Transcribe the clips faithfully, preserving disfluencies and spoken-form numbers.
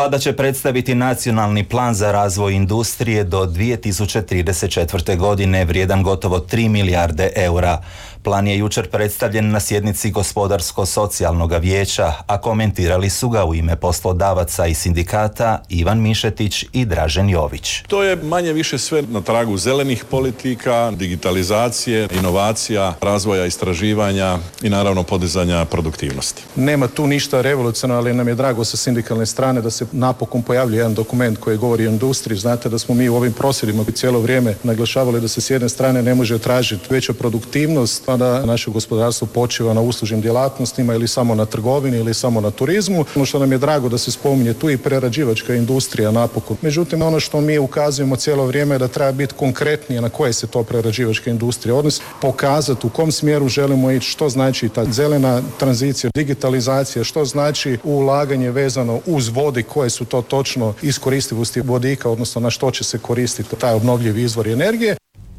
Vlada će predstaviti nacionalni plan za razvoj industrije do dvije tisuće trideset četvrte. godine, vrijedan gotovo tri milijarde eura. Plan je jučer predstavljen na sjednici Gospodarsko-socijalnog vijeća, a komentirali su ga u ime poslodavaca i sindikata Ivan Mišetić i Dražen Jović. To je manje više sve na tragu zelenih politika, digitalizacije, inovacija, razvoja istraživanja i naravno podizanja produktivnosti. Nema tu ništa revolucionarno, ali nam je drago sa sindikalne strane da se napokon pojavljuje jedan dokument koji govori o industriji. Znate da smo mi u ovim prosvjedima cijelo vrijeme naglašavali da se s jedne strane ne može tražiti veća produktivnost, a da naše gospodarstvo počiva na uslužnim djelatnostima ili samo na trgovini ili samo na turizmu. Ono što nam je drago da se spominje tu i prerađivačka industrija napokon. Međutim, ono što mi ukazujemo cijelo vrijeme je da treba biti konkretnije na koje se to prerađivačka industrija odnosi, pokazati u kom smjeru želimo ići, što znači ta zelena tranzicija, digitalizacija, što znači ulaganje vezano uz vodi, koje su to točno iskoristivosti vodika, odnosno na što će se koristiti taj obnovljivi izvor energije.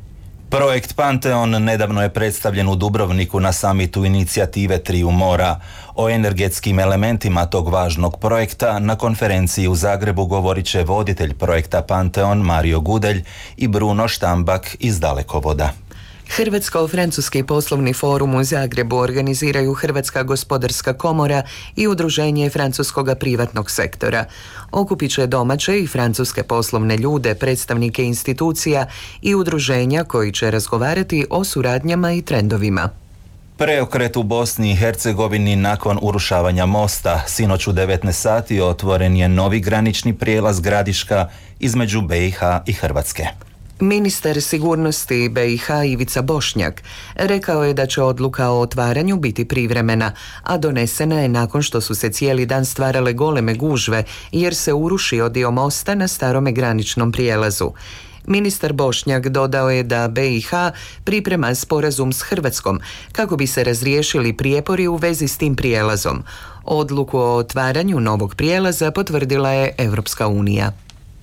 Projekt Panteon nedavno je predstavljen u Dubrovniku na samitu inicijative Triju mora. O energetskim elementima tog važnog projekta na konferenciji u Zagrebu govorit će voditelj projekta Panteon Mario Gudelj i Bruno Štambak iz Dalekovoda. Hrvatsko-francuski poslovni forum u Zagrebu organiziraju Hrvatska gospodarska komora i Udruženje francuskog privatnog sektora. Okupit će domaće i francuske poslovne ljude, predstavnike institucija i udruženja koji će razgovarati o suradnjama i trendovima. Preokret u Bosni i Hercegovini nakon urušavanja mosta. Sinoć u devetnaest sati otvoren je novi granični prijelaz Gradiška između be i ha i Hrvatske. Ministar sigurnosti be i ha Ivica Bošnjak rekao je da će odluka o otvaranju biti privremena, a donesena je nakon što su se cijeli dan stvarale goleme gužve jer se urušio dio mosta na starome graničnom prijelazu. Ministar Bošnjak dodao je da be i ha priprema sporazum s Hrvatskom kako bi se razriješili prijepori u vezi s tim prijelazom. Odluku o otvaranju novog prijelaza potvrdila je Europska unija.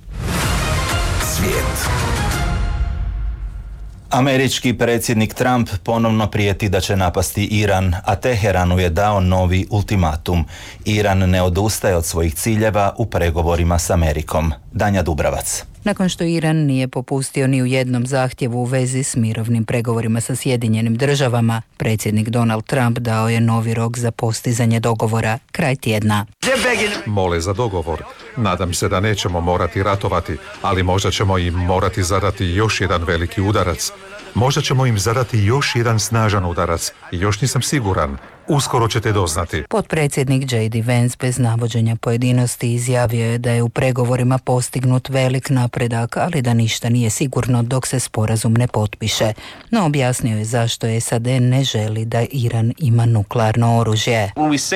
Svijet. Američki predsjednik Trump ponovno prijeti da će napasti Iran, a Teheranu je dao novi ultimatum. Iran ne odustaje od svojih ciljeva u pregovorima s Amerikom. Danja Dubravac. Nakon što Iran nije popustio ni u jednom zahtjevu u vezi s mirovnim pregovorima sa Sjedinjenim državama, predsjednik Donald Trump dao je novi rok za postizanje dogovora, kraj tjedna. Mole za dogovor. Nadam se da nećemo morati ratovati, ali možda ćemo im morati zadati još jedan veliki udarac. Možda ćemo im zadati još jedan snažan udarac i još nisam siguran. Uskoro ćete doznati. Potpredsjednik J D Vance bez navođenja pojedinosti izjavio je da je u pregovorima postignut velik napredak, ali da ništa nije sigurno dok se sporazum ne potpiše. No objasnio je zašto S A D ne želi da Iran ima nuklearno oružje.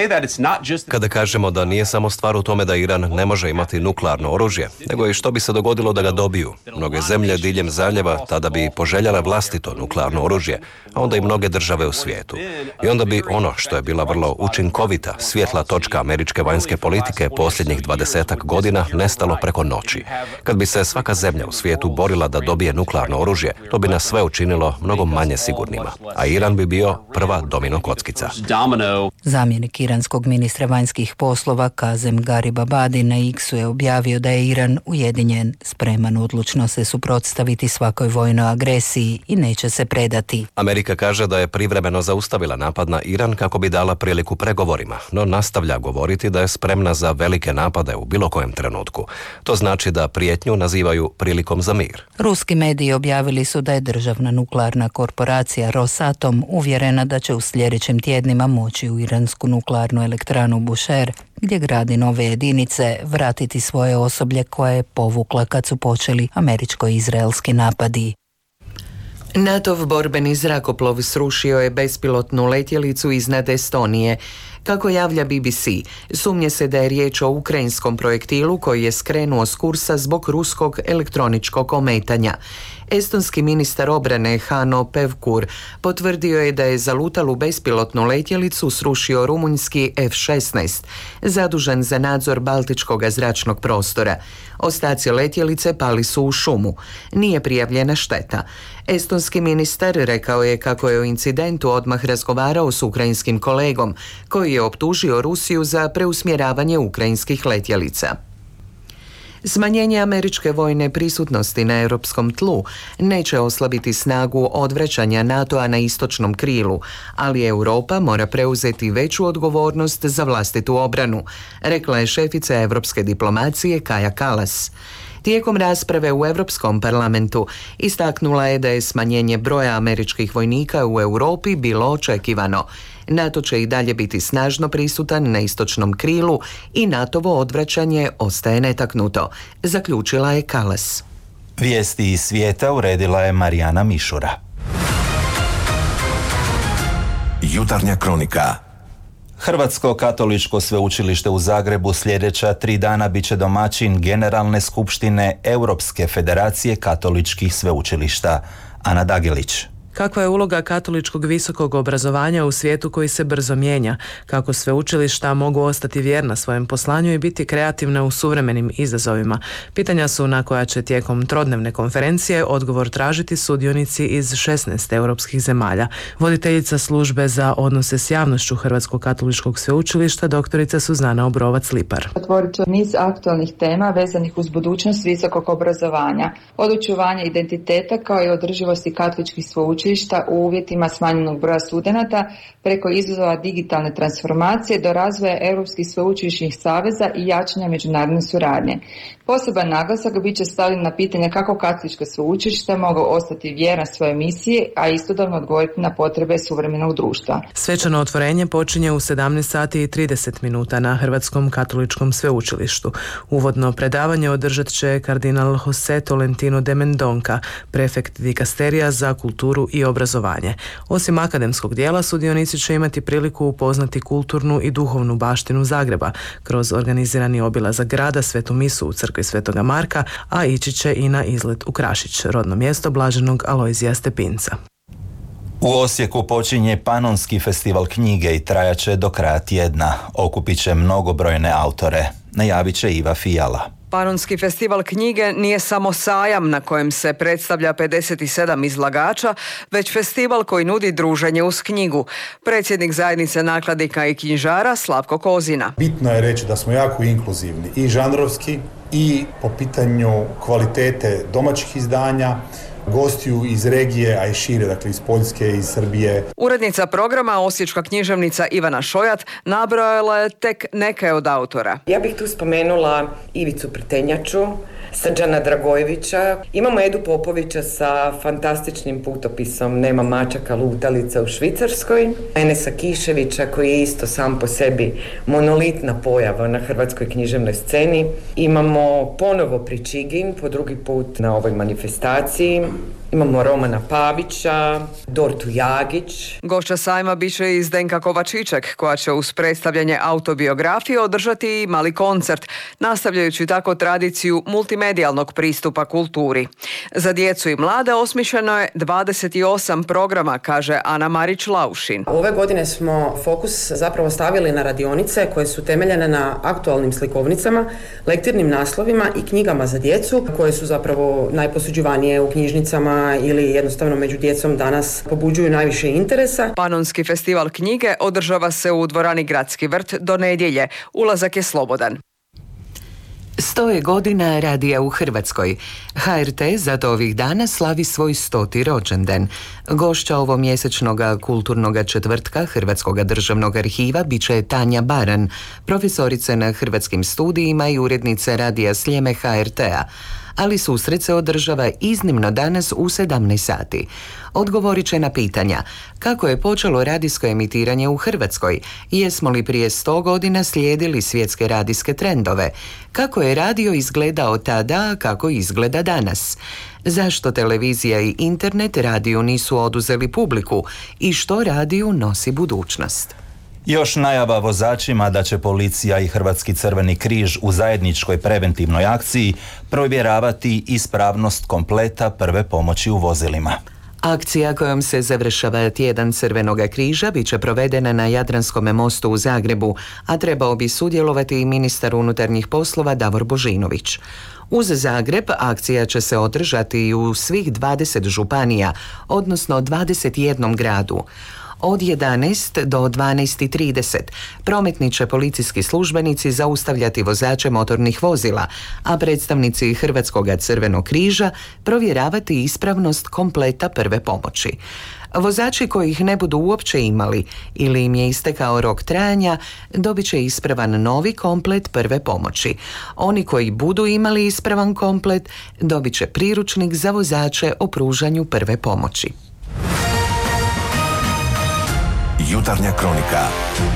Kada kažemo da nije samo stvar u tome da Iran ne može imati nuklearno oružje, nego i što bi se dogodilo da ga dobiju. Mnoge zemlje diljem zaljeva tada bi poželjale vlastito nuklearno oružje, a onda i mnoge države u svijetu. I onda bi ono što je bila vrlo učinkovita, svjetla točka američke vanjske politike posljednjih dvadesetak godina nestalo preko noći. Kad bi se svaka zemlja u svijetu borila da dobije nuklearno oružje, to bi nas sve učinilo mnogo manje sigurnima, a Iran bi bio prva domino kockica. Zamjenik iranskog ministra vanjskih poslova Kazem Garibabadi na X-u je objavio da je Iran ujedinjen, spreman odlučno se suprotstaviti svakoj vojnoj agresiji i neće se predati. Amerika kaže da je privremeno zaustavila napad na Iran kako bi dala priliku pregovorima, no nastavlja govoriti da je spremna za velike napade u bilo kojem trenutku. To znači da prijetnju nazivaju prilikom za mir. Ruski mediji objavili su da je državna nuklearna korporacija Rosatom uvjerena da će u sljedećim tjednima moći u iransku nuklearnu elektranu Bushehr, gdje gradi nove jedinice, vratiti svoje osoblje koje je povukla kad su počeli američko-izraelski napadi. natov borbeni zrakoplov srušio je bespilotnu letjelicu iznad Estonije. Kako javlja B B C, sumnje se da je riječ o ukrajinskom projektilu koji je skrenuo s kursa zbog ruskog elektroničkog ometanja. Estonski ministar obrane Hanno Pevkur potvrdio je da je zalutalu bespilotnu letjelicu srušio rumunjski F šesnaest, zadužen za nadzor baltičkog zračnog prostora. Ostaci letjelice pali su u šumu. Nije prijavljena šteta. Estonski ministar rekao je kako je o incidentu odmah razgovarao s ukrajinskim kolegom, koji je optužio Rusiju za preusmjeravanje ukrajinskih letjelica. Smanjenje američke vojne prisutnosti na europskom tlu neće oslabiti snagu odvraćanja NATO-a na istočnom krilu, ali Europa mora preuzeti veću odgovornost za vlastitu obranu, rekla je šefica europske diplomacije Kaja Kallas. Tijekom rasprave u Europskom parlamentu istaknula je da je smanjenje broja američkih vojnika u Europi bilo očekivano. NATO će i dalje biti snažno prisutan na istočnom krilu i NATOvo odvraćanje ostaje netaknuto, zaključila je Kallas. Vijesti iz svijeta uredila je Marijana Mišura. Jutarnja kronika. Hrvatsko katoličko sveučilište u Zagrebu sljedeća tri dana bit će domaćin Generalne skupštine Europske federacije katoličkih sveučilišta. Ana Dagelić. Kakva je uloga katoličkog visokog obrazovanja u svijetu koji se brzo mijenja? Kako sveučilišta mogu ostati vjerna svojem poslanju i biti kreativna u suvremenim izazovima? Pitanja su na koja će tijekom trodnevne konferencije odgovor tražiti sudionici iz šesnaest europskih zemalja. Voditeljica službe za odnose s javnošću Hrvatskog katoličkog sveučilišta, doktorica Suzana Obrovac-Lipar. Otvorit ću niz aktualnih tema vezanih uz budućnost visokog obrazovanja, od očuvanja identiteta kao i održivosti katoličkih sveučilišta u uvjetima smanjenog broja studenata, preko izazova digitalne transformacije do razvoja europskih sveučilišnih saveza i jačanja međunarodne suradnje. Poseban naglasak bit će stavljen na pitanje kako katolička sveučilišta mogu ostati vjerna svoje misije, a istodobno odgovoriti na potrebe suvremenog društva. Svečano otvorenje počinje u sedamnaest sati i trideset minuta na Hrvatskom katoličkom sveučilištu. Uvodno predavanje održat će kardinal Jose Tolentino de Mendonca, prefekt dikasterija za kulturu i obrazovanje. Osim akademskog dijela, sudionici će imati priliku upoznati kulturnu i duhovnu baštinu Zagreba kroz organizirani obilazak grada, svetu misu u crkvi Svetoga Marka, a ići će i na izlet u Krašić, rodno mjesto blaženog Alojzija Stepinca. U Osijeku počinje Panonski festival knjige i trajaće do kraja tjedna. Okupit će mnogobrojne autore, najavit će Iva Fijala. Panonski festival knjige nije samo sajam na kojem se predstavlja pedeset sedam izlagača, već festival koji nudi druženje uz knjigu. Predsjednik zajednice nakladnika i knjižara Slavko Kozina. Bitno je reći da smo jako inkluzivni i žanrovski i po pitanju kvalitete domaćih izdanja, gostiju iz regije, a i šire, dakle iz Poljske, iz Srbije. Urednica programa, osječka književnica Ivana Šojat, nabrojala je tek neke od autora. Ja bih tu spomenula Ivicu Prtenjaču, Srđana Dragojevića. Imamo Edu Popovića sa fantastičnim putopisom Nema mačaka lutalica u Švicarskoj. Enesa Kiševića koji je isto sam po sebi monolitna pojava na hrvatskoj književnoj sceni. Imamo ponovo Pričigin, po drugi put na ovoj manifestaciji. Imamo Romana Pavića, Dortu Jagić. Gošća sajma bit će i Zdenka Kovačiček, koja će uz predstavljanje autobiografije održati i mali koncert, nastavljajući tako tradiciju multimedijalnog pristupa kulturi. Za djecu i mlade osmišljeno je dvadeset osam programa, kaže Ana Marić-Laušin. Ove godine smo fokus zapravo stavili na radionice koje su temeljene na aktualnim slikovnicama, lektirnim naslovima i knjigama za djecu, koje su zapravo najposuđivanije u knjižnicama ili jednostavno među djecom danas pobuđuju najviše interesa. Panonski festival knjige održava se u dvorani Gradski vrt do nedjelje. Ulazak je slobodan. Sto je godina radija u Hrvatskoj. H R T zato ovih dana slavi svoj stoti rođendan. Gošća ovomjesečnog kulturnog četvrtka Hrvatskog državnog arhiva bit će Tanja Baran, profesorica na Hrvatskim studijima i urednica radija Sljeme H R T-a. Ali susret se održava iznimno danas u sedamnaest sati. Odgovorit će na pitanja kako je počelo radijsko emitiranje u Hrvatskoj, jesmo li prije sto godina slijedili svjetske radijske trendove, kako je radio izgledao tada, a kako izgleda danas, zašto televizija i internet radiju nisu oduzeli publiku i što radiju nosi budućnost. Još najava vozačima da će policija i Hrvatski crveni križ u zajedničkoj preventivnoj akciji provjeravati ispravnost kompleta prve pomoći u vozilima. Akcija kojom se završava tjedan Crvenog križa bit će provedena na Jadranskom mostu u Zagrebu, a trebao bi sudjelovati i ministar unutarnjih poslova Davor Božinović. Uz Zagreb akcija će se održati i u svih dvadeset županija, odnosno dvadeset jednom gradu. Od jedanaest do dvanaest i trideset prometni će policijski službenici zaustavljati vozače motornih vozila, a predstavnici Hrvatskog Crvenog križa provjeravati ispravnost kompleta prve pomoći. Vozači koji ih ne budu uopće imali ili im je istekao rok trajanja dobit će ispravan novi komplet prve pomoći. Oni koji budu imali ispravan komplet dobit će priručnik za vozače o pružanju prve pomoći. Jutarnja kronika.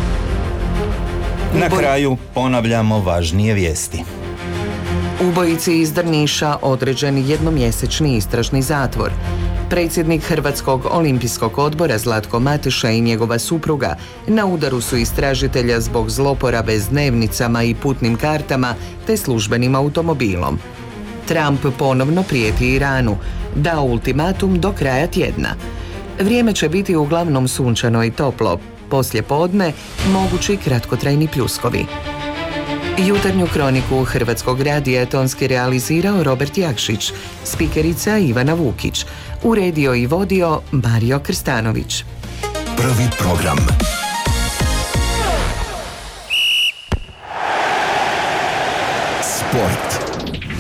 Na kraju ponavljamo važnije vijesti. Ubojici iz Drniša određen jednomjesečni istražni zatvor. Predsjednik Hrvatskog olimpijskog odbora Zlatko Mateša i njegova supruga na udaru su istražitelja zbog zloporabe s dnevnicama i putnim kartama te službenim automobilom. Trump ponovno prijeti Iranu, dao ultimatum do kraja tjedna. Vrijeme će biti uglavnom sunčano i toplo. Poslije podne mogući kratkotrajni pljuskovi. Jutarnju kroniku Hrvatskog radija tonski realizirao Robert Jakšić, spikerica Ivana Vukić, uredio i vodio Mario Krstanović. Prvi program. Sport.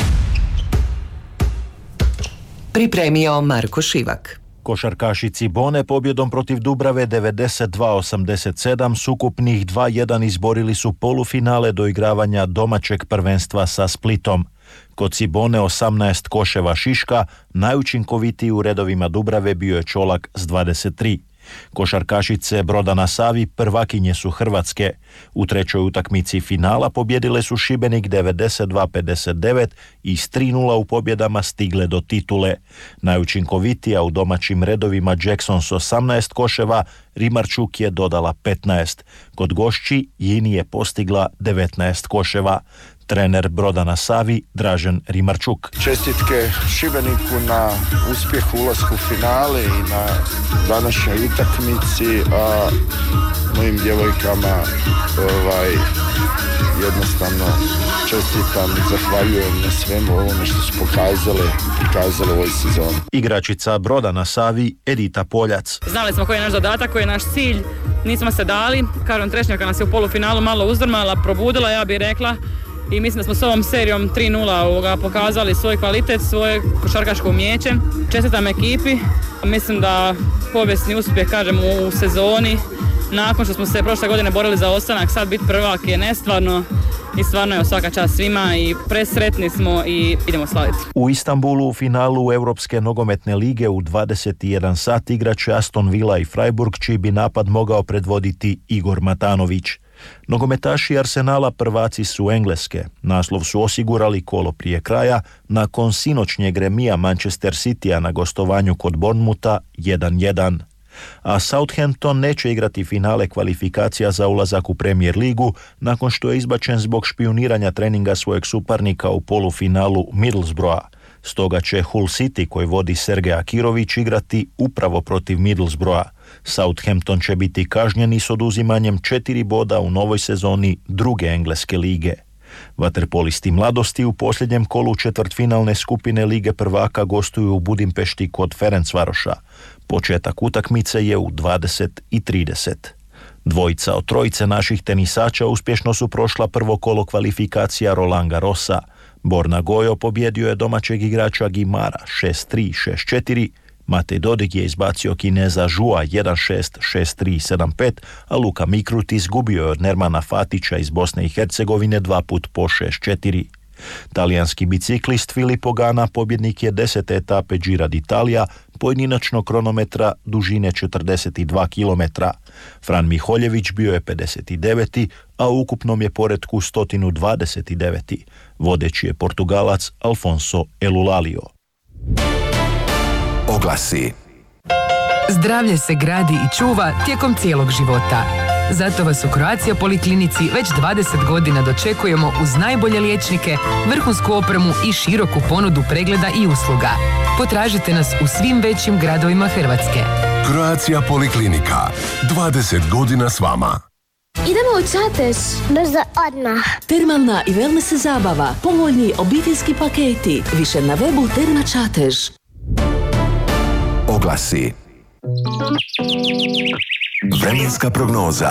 Pripremio Marko Šivak. Košarkaši Cibone pobjedom protiv Dubrave devedeset dva osamdeset sedam s ukupnih dva jedan izborili su polufinale doigravanja domaćeg prvenstva sa Splitom. Kod Cibone osamnaest koševa Šiška, najučinkovitiji u redovima Dubrave bio je Čolak s dvadeset tri. Košarkašice Broda na Savi prvakinje su Hrvatske. U trećoj utakmici finala pobjedile su Šibenik devedeset dva pedeset devet i s tri nula u pobjedama stigle do titule. Najučinkovitija u domaćim redovima Jackson s osamnaest koševa, Rimarčuk je dodala petnaest. Kod gošći Jini je postigla devetnaest koševa. Trener Broda na Savi Dražen Rimarčuk. Čestitke Šibeniku na uspjehu ulasku u finale i na današnjoj utakmici, a mojim djevojkama ovaj, jednostavno čestitam i zahvaljujem na svemu ovome što su pokazali, pokazali u ovoj sezoni. Igračica Broda na Savi Edita Poljac. Znali smo koji je naš zadatak, koji je naš cilj, nismo se dali. Karon Trešnjaka nas je u polufinalu malo uzdrmala, probudila, ja bih rekla. I mislim da smo s ovom serijom tri nula pokazali svoj kvalitet, svoje košarkaško umijeće. Čestitam ekipi. Mislim da povijesni uspjeh, kažem, u sezoni. Nakon što smo se prošle godine borili za ostanak, sad biti prvak je nestvarno. I stvarno je svaka čast svima i presretni smo i idemo slaviti. U Istanbulu u finalu Europske nogometne lige u dvadeset jedan sat igraće Aston Villa i Freiburg, čiji bi napad mogao predvoditi Igor Matanović. Nogometaši Arsenala prvaci su Engleske. Naslov su osigurali kolo prije kraja nakon sinoćnjeg remija Manchester Citya na gostovanju kod Bournemoutha jedan jedan. A Southampton neće igrati finale kvalifikacija za ulazak u Premier ligu nakon što je izbačen zbog špijuniranja treninga svojeg suparnika u polufinalu Middlesbrougha. Stoga će Hull City, koji vodi Sergej Akirović, igrati upravo protiv Middlesbrougha. Southampton će biti kažnjeni s oduzimanjem četiri boda u novoj sezoni druge engleske lige. Vaterpolisti mladosti u posljednjem kolu četvrtfinalne skupine Lige prvaka gostuju u Budimpešti kod Ferencvaroša. Početak utakmice je u dvadeset i trideset. Dvojica od trojice naših tenisača uspješno su prošla prvo kolo kvalifikacija Roland Garrosa. Borna Gojo pobjedio je domaćeg igrača Gimara šest tri šest četiri, Matej Dodig je izbacio Kineza Žua jedan šest šest tri sedam pet, a Luka Mikrut izgubio je od Nermana Fatića iz Bosne i Hercegovine dva put po šest četiri. Talijanski biciklist Filippo Ganna pobjednik je desete etape Gira d'Italia, pojedinačnog kronometra dužine četrdeset dva kilometra. Fran Miholjević bio je pedeset deveti, a u ukupnom je poretku sto dvadeset deveti. Vodeći je Portugalac Alfonso Elulalio. Oglasi. Zdravlje se gradi i čuva tijekom cijelog života. Zato vas u Croatia Poliklinici već dvadeset godina dočekujemo uz najbolje liječnike, vrhunsku opremu i široku ponudu pregleda i usluga. Potražite nas u svim većim gradovima Hrvatske. Croatia Poliklinika. dvadeset godina s vama. Idemo u Čatež. Brzo odmah. Termalna i wellness zabava. Povoljni obiteljski paketi. Više na webu Terma Čatež. Oglasi. Vremenska prognoza.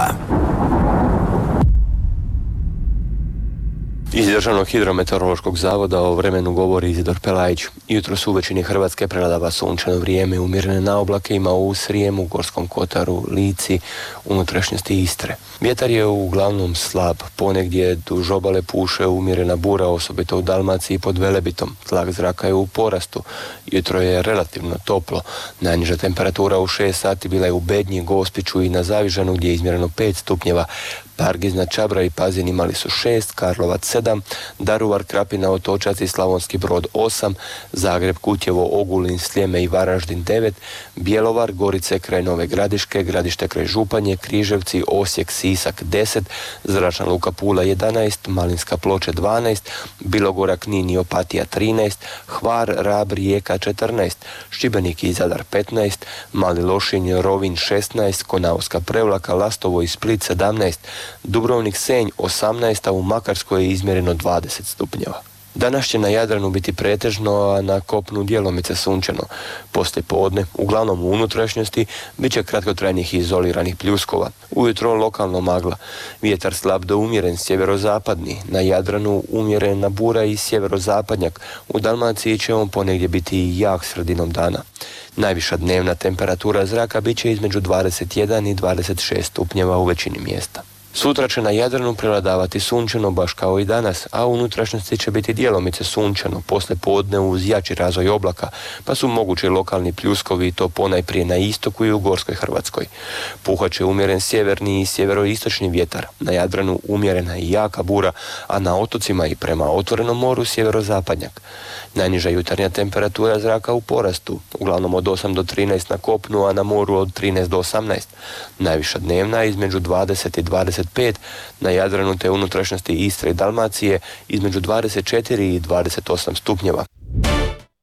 Iz Državnog hidrometeorološkog zavoda o vremenu govori Izidor Pelajić. Jutros u većini Hrvatske prevladava sunčano vrijeme, umjerene naoblake ima u Srijemu, Gorskom kotaru, Lici, unutrašnjosti Istre. Vjetar je uglavnom slab, ponegdje duž obale puše umjerena bura, osobito u Dalmaciji pod Velebitom. Tlak zraka je u porastu. Jutro je relativno toplo. Najniža temperatura u šest sati bila je u Bednji, Gospiću i na Zavižanu gdje je izmjereno pet stupnjeva. Park iznad Čabra i Pazin imali su šest, Karlovac sedam, Daruvar, Krapina, Otočac i Slavonski Brod osam, Zagreb, Kutjevo, Ogulin, Sljeme i Varaždin devet, Bjelovar, Gorice kraj Nove Gradiške, Gradište kraj Županje, Križevci, Osijek, Sisak deset, Zračna luka Pula jedanaest, Malinska Ploče dvanaest, Bilogora, Knin i Opatija trinaest, Hvar, Rab, Rijeka četrnaest, Šibenik i Zadar petnaest, Mali Lošinj, Rovinj šesnaest, Konavska Prevlaka, Lastovo i Split sedamnaest, Dubrovnik, Senj osamnaest, a u Makarskoj je izmjereno dvadeset stupnjeva. Danas će na Jadranu biti pretežno, a na kopnu djelomice sunčano. Poslije podne, uglavnom u unutrašnjosti, bit će kratkotrajnih i izoliranih pljuskova. Ujutro lokalno magla. Vjetar slab do umjeren sjeverozapadni. Na Jadranu umjerena bura i sjeverozapadnjak. U Dalmaciji će on ponegdje biti i jak sredinom dana. Najviša dnevna temperatura zraka bit će između dvadeset jedan i dvadeset šest stupnjeva u većini mjesta. Sutra će na Jadranu prevladavati sunčano baš kao i danas, a u unutrašnjosti će biti djelomice sunčano, poslije podne uz jači razvoj oblaka, pa su mogući lokalni pljuskovi i to ponajprije na istoku i u Gorskoj Hrvatskoj. Puhat će umjeren sjeverni i sjeveroistočni vjetar, na Jadranu umjerena i jaka bura, a na otocima i prema otvorenom moru sjeverozapadnjak. Najniža jutarnja temperatura zraka u porastu, uglavnom od osam do trinaest na kopnu, a na moru od trinaest do osamnaest. Najviša dnevna između dvadeset i dvadeset pet, na Jadranu te unutrašnjosti Istre i Dalmacije između dvadeset četiri i dvadeset osam stupnjeva.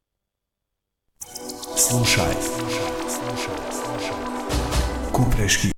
Slušaj. Kupreški